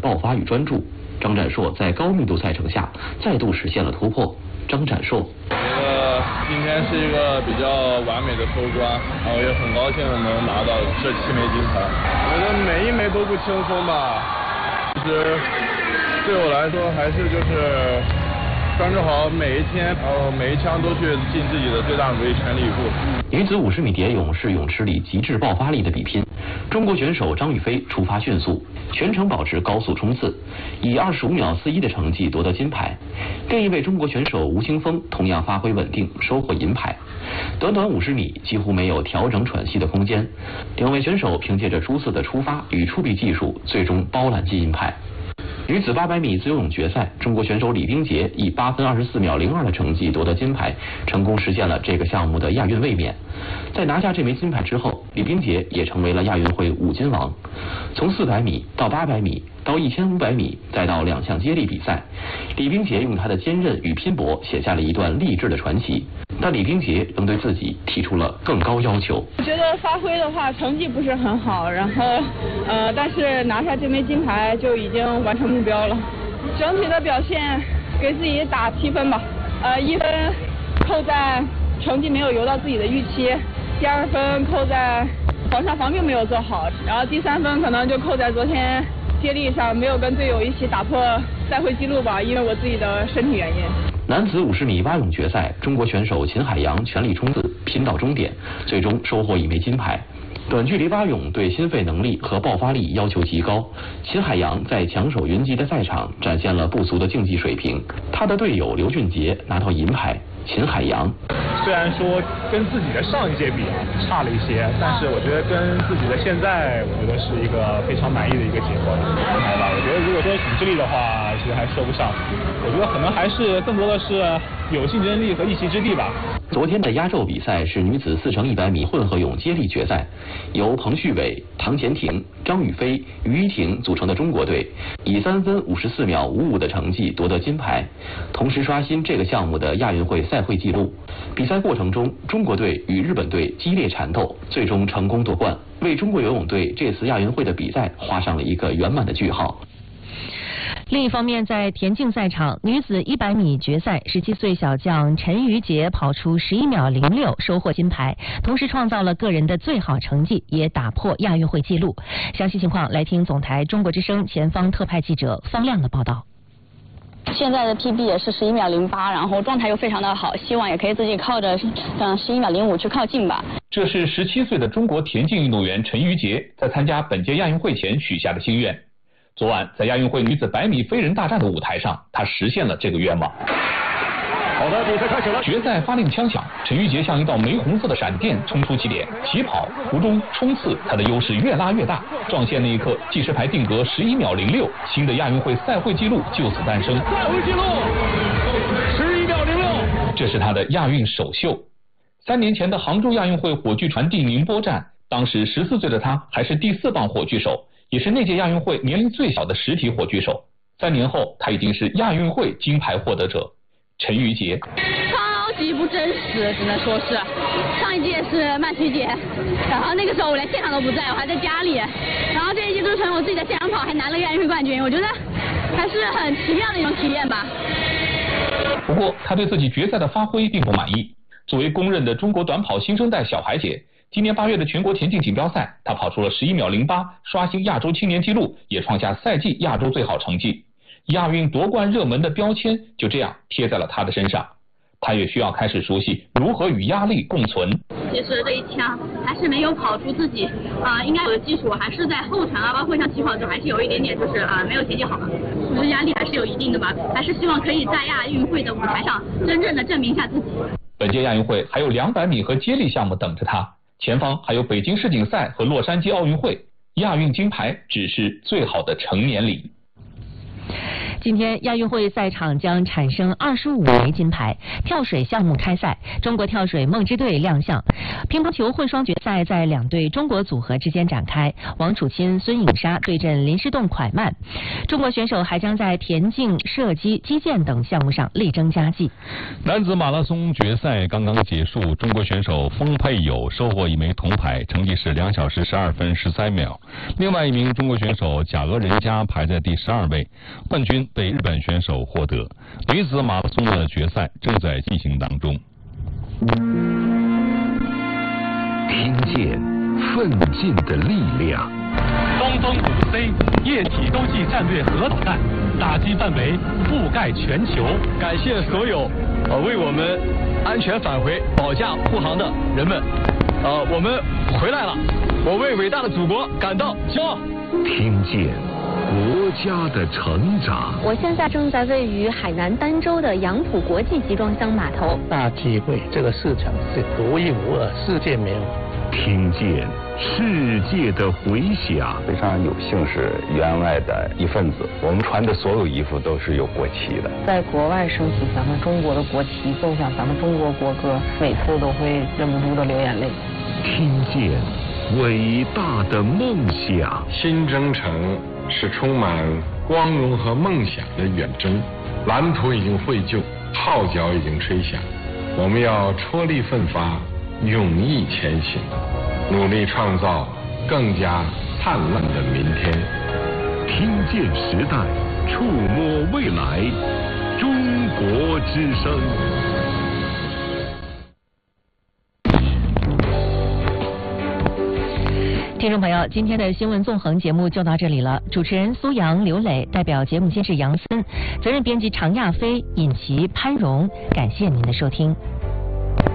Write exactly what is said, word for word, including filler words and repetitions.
爆发与专注。张展硕在高密度赛程下再度实现了突破。张展硕， 我觉得今天是一个比较完美的收官，然后也很高兴能拿到这七枚金牌。我觉得每一枚都不轻松吧，其实对我来说还是就是专注好每一天，然后每一枪都去尽自己的最大努力，全力以赴。 女子五十米蝶泳是泳池里极致爆发力的比拼，中国选手张雨霏出发迅速，全程保持高速冲刺，以二十五秒四一的成绩夺得金牌。另一位中国选手吴青峰同样发挥稳定，收获银牌。短短五十米几乎没有调整喘息的空间，两位选手凭借着出色的出发与出臂技术，最终包揽金银牌。女子八百米自由泳决赛，中国选手李冰洁以八分二十四秒零二的成绩夺得金牌，成功实现了这个项目的亚运卫冕。在拿下这枚金牌之后，李冰洁也成为了亚运会五金王。从四百米到八百米到一千五百米，再到两项接力比赛，李冰洁用她的坚韧与拼搏写下了一段励志的传奇。但李冰洁仍对自己提出了更高要求。 我觉得发挥的话，成绩不是很好，然后呃，但是拿下这枚金牌就已经完成目标了。整体的表现给自己打七分吧，呃，一分扣在成绩没有游到自己的预期，第二分扣在防上防并没有做好，然后第三分可能就扣在昨天接力上没有跟队友一起打破赛会纪录吧，因为我自己的身体原因。 男子五十米蛙泳决赛，中国选手秦海洋全力冲刺，拼到终点，最终收获一枚金牌。短距离蛙泳对心肺能力和爆发力要求极高，秦海洋在强手云集的赛场展现了不俗的竞技水平。他的队友刘俊杰拿到银牌，秦海洋虽然说跟自己的上一届比啊差了一些，但是我觉得跟自己的现在，我觉得是一个非常满意的一个结果。金牌吧，我觉得如果说统治力的话，其实还说不上。我觉得可能还是更多的是有竞争力和一席之地吧。 昨天的压轴比赛是女子四乘一百米混合泳接力决赛，由彭旭伟、唐钱婷、张雨霏、于依婷组成的中国队以三分五十四秒五五的成绩夺得金牌，同时刷新这个项目的亚运会赛会纪录。比赛过程中，中国队与日本队激烈缠斗，最终成功夺冠，为中国游泳队这次亚运会的比赛画上了一个圆满的句号。 另一方面，在田径赛场，女子一百米决赛，十七岁小将陈瑜洁跑出十一秒零六，收获金牌，同时创造了个人的最好成绩，也打破亚运会纪录。详细情况来听总台中国之声前方特派记者方亮的报道。 现在的 P B 也是十一秒零八，然后状态又非常的好，希望也可以自己靠着嗯十一秒零五去靠近吧。 这是十七岁的中国田径运动员陈瑜洁在参加本届亚运会前许下的心愿。昨晚在亚运会女子百米飞人大战的舞台上，她实现了这个愿望。好的，比赛开始了。决赛发令枪响，陈瑜洁像一道玫红色的闪电冲出起点，起跑、途中、冲刺，她的优势越拉越大。撞线那一刻，计时牌定格十一秒零六，新的亚运会赛会纪录就此诞生。赛会纪录十一秒零六，这是她的亚运首秀。三年前的杭州亚运会火炬传递宁波站，当时十四岁的她还是第四棒火炬手，也是那届亚运会年龄最小的实体火炬手。三年后，她已经是亚运会金牌获得者。陈瑜洁超级不真实，只能说是上一届是曼曲姐，然后那个时候我连现场都不在，我还在家里，然后这一届就成我自己的现场跑，还拿了亚运会冠军，我觉得还是很奇妙的一种体验吧。 不过她对自己决赛的发挥并不满意。作为公认的中国短跑新生代小孩姐，今年八月的全国田径锦标赛，她跑出了十一秒零八，刷新亚洲青年纪录，也创下赛季亚洲最好成绩。亚运夺冠热门的标签就这样贴在了他的身上，他也需要开始熟悉如何与压力共存。 其实这一枪还是没有跑出自己啊、呃、应该有的基础，还是在后程啊，包括像起跑就还是有一点点就是啊、呃、没有前期好，其实压力还是有一定的吧，还是希望可以在亚运会的舞台上真正的证明一下自己。 本届亚运会还有两百米和接力项目等着他，前方还有北京世锦赛和洛杉矶奥运会，亚运金牌只是最好的成年礼。 今天亚运会赛场将产生二十五枚金牌。跳水项目开赛，中国跳水梦之队亮相。乒乓球混双决赛在两队中国组合之间展开，王楚钦、孙颖莎对阵林诗栋、蒯曼。中国选手还将在田径、射击、击剑等项目上力争佳绩。 男子马拉松决赛刚刚结束，中国选手封佩友收获一枚铜牌，成绩是两小时十二分十三秒。另外一名中国选手贾俄仁佳排在第十二位，冠军被日本选手获得。女子马拉松的决赛正在进行当中。 听见奋进的力量。 东风五 C 液体洲际战略核导弹打击范围覆盖全球。 感谢所有呃为我们安全返回保驾护航的人们，呃我们回来了，我为伟大的祖国感到骄傲。 听见国家的成长。 我现在正在位于海南儋州的杨浦国际集装箱码头， 大体会这个市场是独一无二，世界没有。 听见世界的回响。 非常有幸是员外的一份子，我们穿的所有衣服都是有国旗的。 在国外升起咱们中国的国旗，奏响咱们中国国歌，每次都会忍不住的流眼泪。 听见伟大的梦想。 新征程是充满光荣和梦想的远征，蓝图已经绘就，号角已经吹响，我们要踔厉奋发，勇毅前行，努力创造更加灿烂的明天。 听见时代，触摸未来，中国之声。 听众朋友，今天的新闻纵横节目就到这里了。主持人苏阳、刘磊，代表节目监制杨森，责任编辑常亚飞、尹琪、潘荣，感谢您的收听。